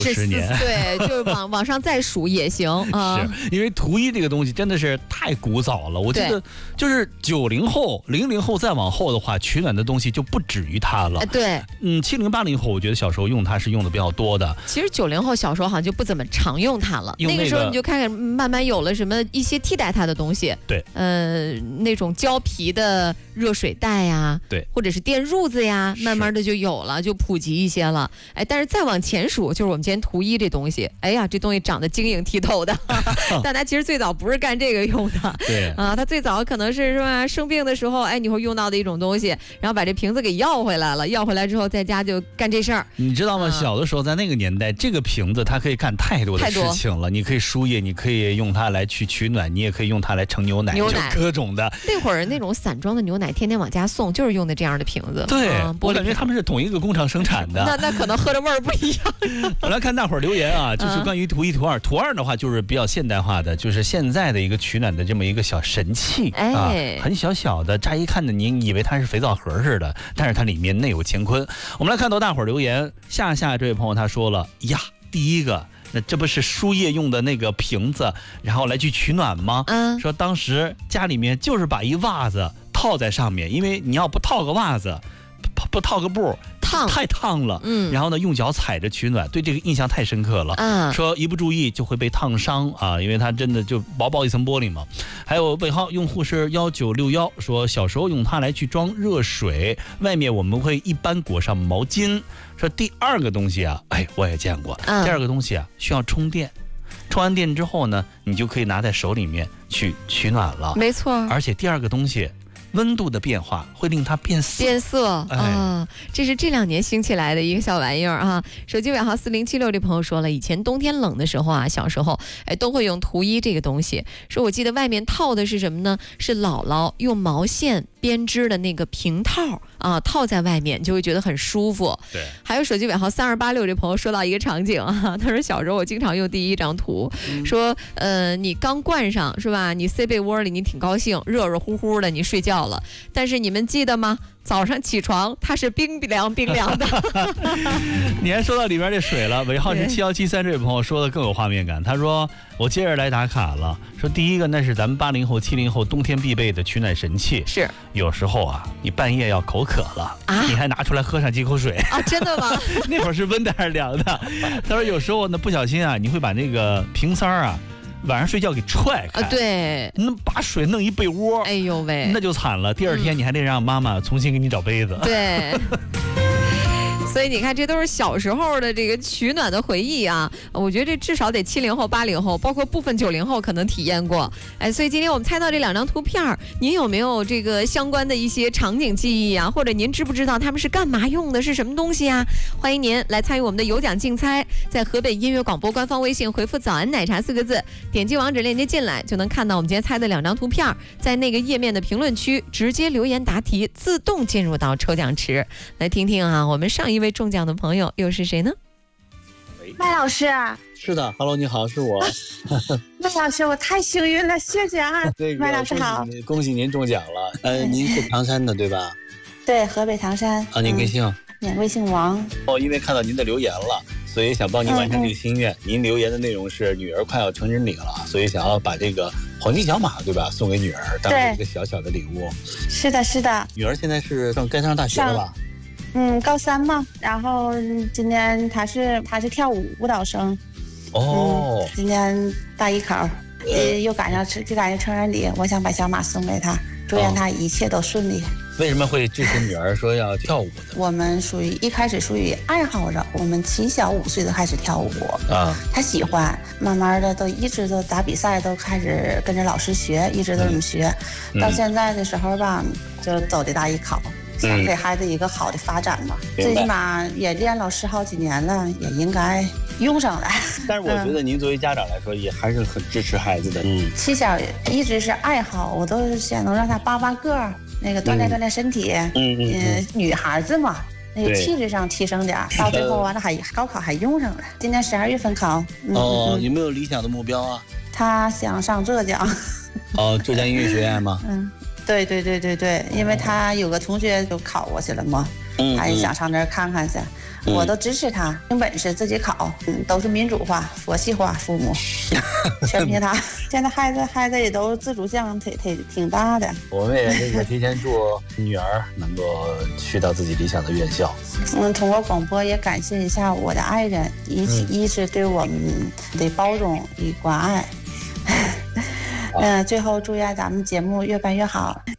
10年， 对，就是往上再数也行啊。 是因为图一这个东西真的是太古早了，我记得就是90后、00后再往后的话，取暖的东西就不止于它了。 对 ，70、80后，我觉得小时候用它是用的比较多的。 其实90后小时候好像就不怎么常用它了，那个时候你就开始慢慢有了什么一些替代它的东西。 对， 那种胶皮的热水袋呀， 对， 或者是电褥子呀，慢慢的就有了，就普及一些了。哎，但是再往前数，就是我们今天图一这东西，哎呀，这东西长得晶莹剔透的，但它其实最早不是干这个用的。 对啊，它最早可能是吧，生病的时候，哎，你会用到的一种东西，然后把这瓶子给要回来了，要回来之后在家就干这事儿。 你知道吗？小的时候在那个年代，这个瓶子它可以干太多的事情了。你可以输液，你可以用它来去取暖，你也可以用它来盛牛奶，就各种的。 那会儿那种散装的牛奶，天天往家送，就是用的这样的瓶子。 对，我感觉他们是同一个工厂生产的。 那可能喝的味儿不一样。 我来看大伙儿留言啊，就是关于图一、图二。图二的话就是比较现代化的，就是现在的一个取暖的这么一个小神器啊，很小的，乍一看的您以为它是肥皂盒似的，但是它里面内有乾坤。我们来看到大伙儿留言，夏这位朋友他说了呀，第一个。那这不是输液用的那个瓶子，然后来去取暖吗？说当时家里面就是把一袜子套在上面，因为你要不套个袜子，不套个布，太烫了。然后呢，用脚踩着取暖，对这个印象太深刻了。说一不注意就会被烫伤啊，因为它真的就薄一层玻璃嘛。还有尾号用户是1961，说小时候用它来去装热水，外面我们会一般裹上毛巾。说第二个东西啊，哎，我也见过。第二个东西啊，需要充电，充完电之后呢，你就可以拿在手里面去取暖了。 没错， 而且第二个东西。温度的变化会令它变色啊，这是这2年兴起来的一个小玩意儿啊。手机尾号4076这朋友说了，以前冬天冷的时候啊，小时候都会用图一这个东西。说我记得外面套的是什么呢？是姥姥用毛线编织的那个平套啊，套在外面就会觉得很舒服。 对。 还有手机尾号3286这朋友说到一个场景啊，他说小时候我经常用第一张图，说你刚灌上是吧？你塞被窝里你挺高兴，热乎乎的你睡觉了，但是你们记得吗？早上起床它是冰凉的。 你还说到里边这水了，尾号是7173这位朋友说的更有画面感。他说我接着来打卡了，说第一个那是咱们80后70后冬天必备的取暖神器。 是有时候啊，你半夜要口渴了你还拿出来喝上几口水啊？真的吗？ 那会儿是温的还是凉的？他说有时候呢不小心啊，你会把那个瓶塞啊晚上睡觉给踹开对， 那把水弄一被窝， 哎呦喂， 那就惨了。第二天你还得让妈妈重新给你找杯子。 对。所以你看，这都是小时候的这个取暖的回忆啊！我觉得这至少得70后、80后，包括部分90后可能体验过。哎，所以今天我们猜到这2张图片，您有没有这个相关的一些场景记忆啊？或者您知不知道他们是干嘛用的，是什么东西啊？欢迎您来参与我们的有奖竞猜，在河北音乐广播官方微信回复“早安奶茶”4个字，点击网址链接进来，就能看到我们今天猜的2张图片，在那个页面的评论区直接留言答题，自动进入到抽奖池。来听听啊，我们上一位中奖的朋友又是谁呢？ 麦老师。 是的 ，Hello， 你好，是我。 麦老师，我太幸运了，谢谢啊！麦老师好， 恭喜您中奖了。您是唐山的对吧？ 对，河北唐山。 啊，您贵姓？ 贵姓王。 因为看到您的留言了，所以想帮您完成这个心愿。您留言的内容是女儿快要成人礼了，所以想要把这个黄金小马对吧送给女儿，当成一个小小的礼物。 是的，是的。 女儿现在是该上大学了吧？ 高3嘛，然后今年他是跳舞蹈生，今年大一考，又赶上成人礼，我想把小马送给他，祝愿他一切都顺利。 为什么会支持女儿说要跳舞的？ 我们一开始属于爱好者，我们7小5岁就开始跳舞啊，他喜欢，慢慢的一直都打比赛，都开始跟着老师学，一直都这么学，到现在的时候吧，就走的大一考。想给孩子一个好的发展嘛，最起码也练了10好几年了，也应该用上来。 但是我觉得您作为家长来说，也还是很支持孩子的。 7小一直是爱好，我都想能让他拔个儿，那个锻炼身体。女孩子嘛，那个气质上提升点，到最后完了还高考还用上了。今年12月份考。 有没有理想的目标啊？ 他想上浙江。 浙江音乐学院吗？ 对，因为他有个同学就考过去了嘛， 他也想上那儿看看去。我都支持他，凭本事自己考，都是民主化、佛系化父母，全凭他。现在孩子也都自主性挺大的。 我们也这个提前祝女儿能够去到自己理想的院校。 通过广播也感谢一下我的爱人，一直对我们的包容与关爱。最后祝愿咱们节目越办越好。